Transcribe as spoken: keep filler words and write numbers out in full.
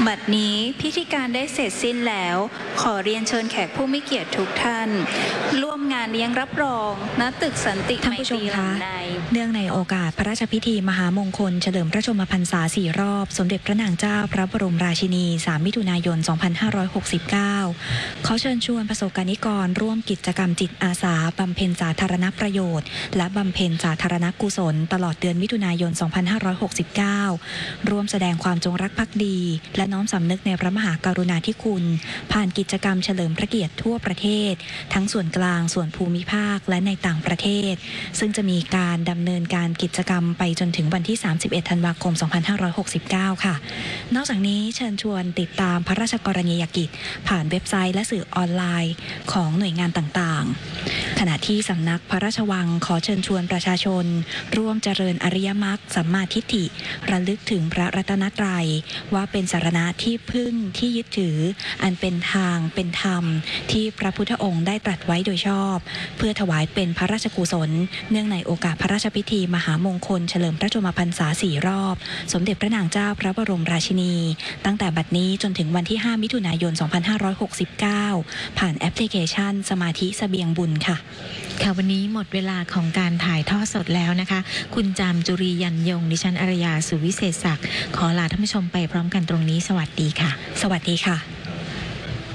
บัดนี้พิธีการได้เสร็จสิ้นแล้ว ขอเรียนเชิญแขกผู้มีเกียรติทุกท่านร่วมงานเลี้ยงรับรองณตึกสันติไมตรีหลังในเนื่องในโอกาสพระราชพิธีมหามงคลเฉลิมพระชนมพรรษาสี่รอบสมเด็จพระนางเจ้าพระบรมราชินีสามมิถุนายนสองพันห้าร้อยหกสิบเก้าขอเชิญชวนประสบกนิกรร่วมกิจกรรมจิตอาสาบำเพ็ญสาธารณประโยชน์และบำเพ็ญสาธารณกุศลตลอดเดือนมิถุนายนสองพันห้าร้อยหกสิบเก้าร่วมแสดงความจงรักภักดีและน้อมสำนึกในพระมหากรุณาธิคุณผ่านกิจกรรมเฉลิมพระเกียรติทั่วประเทศทั้งส่วนกลางส่วนภูมิภาคและในต่างประเทศซึ่งจะมีการดำเนินการกิจกรรมไปจนถึงวันที่สามสิบเอ็ดธันวาคมสองพันห้าร้อยหกสิบเก้าค่ะนอกจากนี้เชิญชวนติดตามพระราชกรณียกิจผ่านเว็บไซต์และสื่อออนไลน์ของหน่วยงานต่างๆขณะที่สำนักพระราชวังขอเชิญชวนประชาชนร่วมเจริญอริยมรรคสัมมาทิฏฐิระลึกถึงพระรัตนตรัยว่าเป็นสรณะที่พึ่งที่ยึดถืออันเป็นทางเป็นธรรมที่พระพุทธองค์ได้ตรัสไว้โดยชอบเพื่อถวายเป็นพระราชกุศลเนื่องในโอกาสพระราชพิธีมหามงคลเฉลิมพระชนมพรรษาสี่รอบสมเด็จพระนางเจ้าพระบรมราชินีตั้งแต่บัดนี้จนถึงวันที่ห้ามิถุนายนสองพันห้าร้อยหกสิบเก้าผ่านแอปพลิเคชันสมาธิเสบียงบุญค่ะค่ะวันนี้หมดเวลาของการถ่ายทอดสดแล้วนะคะคุณจามจุรียันยงดิฉันอารยาสุวิเศษศักดิ์ขอลาท่านผู้ชมไปพร้อมกันตรงนี้สวัสดีค่ะสวัสดีค่ะ